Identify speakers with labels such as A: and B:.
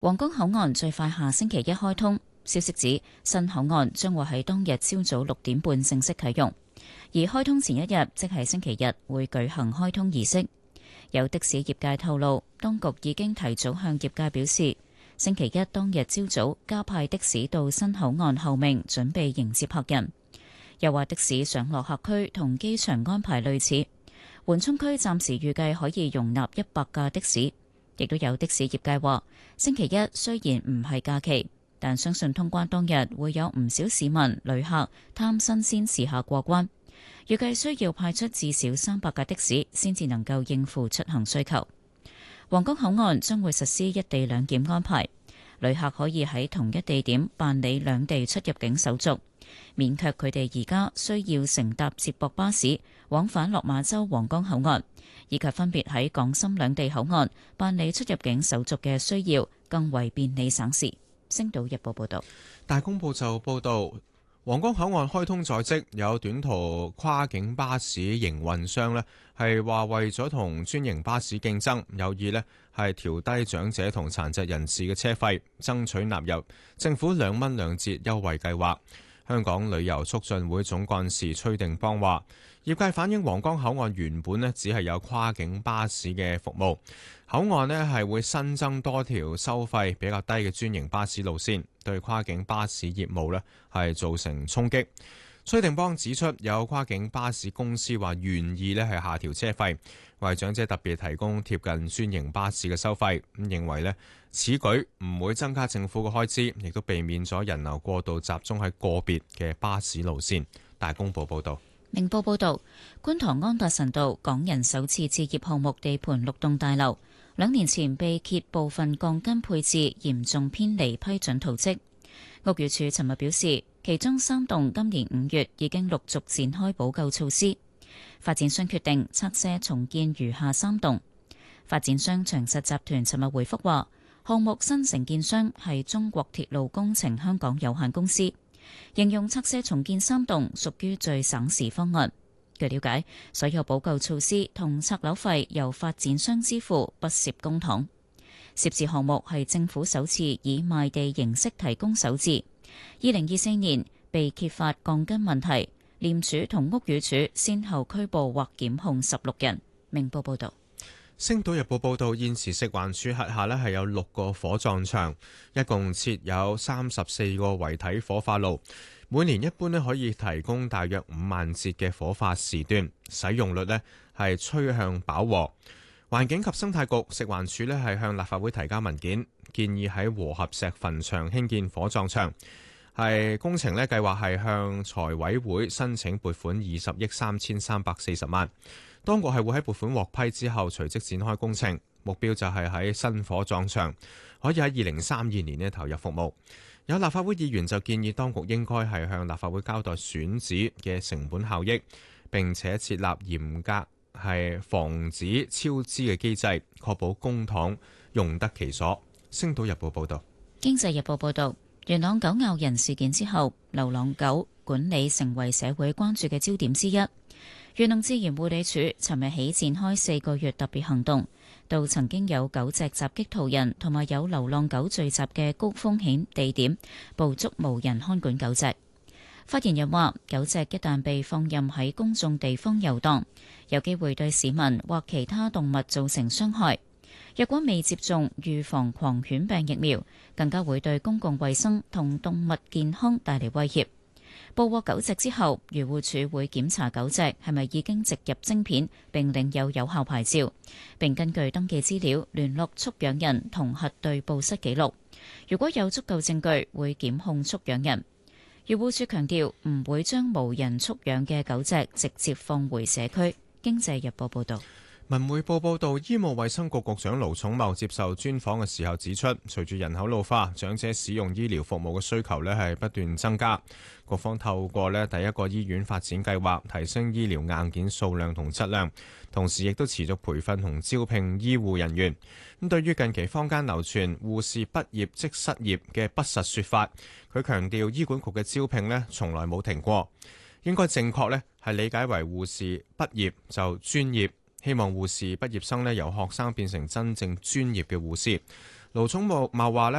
A: 皇崗口岸最快下星期一開通，消息指新口岸將會喺當日朝早6點半正式啟用，而開通前一日，即係星期日，會舉行開通儀式。有的士業界透露，當局已經提早向業界表示，星期一當日朝早加派的士到新口岸候命，準備迎接客人。又話的士上落客區同機場安排類似，緩衝區暫時預計可以容納100架的士。亦都有的士業界話，星期一雖然唔係假期，但相信通關當日會有唔少市民旅客貪新鮮試下過關，預計需要派出至少300架的士先至能夠應付出行需求。皇崗口岸將會實施一地兩檢安排，旅客可以喺同一地點辦理兩地出入境手續，免卻佢哋而家需要乘搭接駁巴士往返落馬洲皇崗口岸，以及分別喺港深兩地口岸辦理出入境手續嘅需要，更為便利省時。星島日報報道。
B: 大公報就報道，皇崗口岸開通在即，有短途跨境巴士營運商呢係話為咗同專營巴士競爭，有意呢係調低長者同殘疾人士嘅車費，爭取納入政府2蚊2折優惠計劃。香港旅遊促進會總幹事崔定邦話，業界反映皇崗口岸原本呢只係有跨境巴士嘅服務，口岸呢係會新增多條收費比較低嘅專營巴士路線，對跨境巴士業務呢係造成衝擊。崔定邦指出，有跨境巴士公司話願意呢係下調車費，為長者特別提供貼近專營巴士嘅收費。咁認為呢此舉唔會增加政府嘅開支，亦都避免咗人流過度集中喺個別嘅巴士路線。大公報報道。
A: 明報報道，觀塘安達臣道港人首次置業項目地盤6棟大樓，2年前被揭部分鋼筋配置嚴重偏離批准圖則。屋宇署尋日表示，其中3棟今年5月已經陸續展開補救措施。發展商決定拆卸重建餘下3棟。發展商長實集團尋日回覆話，項目新承建商係中國鐵路工程香港有限公司，形容拆卸重建3棟屬於最省時方案。據了解，所有補救措施同拆樓費由發展商支付，不涉公帑。涉事項目係政府首次以賣地形式提供首置。2024年被揭發鋼筋問題，廉署同屋宇署先後拘捕或檢控16人。明報報道。
B: 星島日報報道，現時食環署轄下係有6個火葬場，一共設有34個遺體火化爐，每年一般可以提供大約5萬節嘅火化時段，使用率係趨向飽和。環境及生態局、食環署係向立法會提交文件，建議喺和合石墳場興建火葬場。工程計劃係向財委會申請撥款20億3340萬。當局係會喺撥款獲批之後隨即展開工程，目標就係喺新火葬場可以喺2032年投入服務。有立法會議員就建議當局應該係向立法會交代選址嘅成本效益，並且設立嚴格防止超支嘅機制，確保公帑用得其所。星島日報報道。
A: 經濟日報報道，元朗狗咬人事件之後，流浪狗管理成為社會關注嘅焦點之一。元朗自然護理署尋日起展開4個月特別行動，到曾經有狗隻襲擊途人同埋有流浪狗聚集嘅高風險地點，捕捉無人看管狗隻。發言人話，狗隻一旦被放任喺公眾地方遊蕩，有機會對市民或其他動物造成傷害。若果未接種預防狂犬病疫苗，更加會對公共衛生同動物健康帶嚟威脅。捕獲狗隻之後，漁護署會檢查狗隻係咪已經植入晶片並領有有效牌照，並根據登記資料聯絡畜養人同核對報失記錄。如果有足夠證據，會檢控畜養人。漁護署強調唔會將無人畜養嘅狗隻直接放回社區。經濟日報報道。
B: 文匯報報道，醫務衛生局局長盧寵茂接受專訪嘅時候指出，隨住人口老化，長者使用醫療服務嘅需求係不斷增加。局方透過第一個醫院發展計劃，提升醫療硬件數量同質量，同時亦都持續培訓同招聘醫護人員。咁對於近期坊間流傳護士畢業即失業嘅不實說法，佢強調醫管局嘅招聘從來冇停過，應該正確係理解為護士畢業就專業。希望護士畢業生由學生變成真正專業嘅護士。 盧寵茂話咧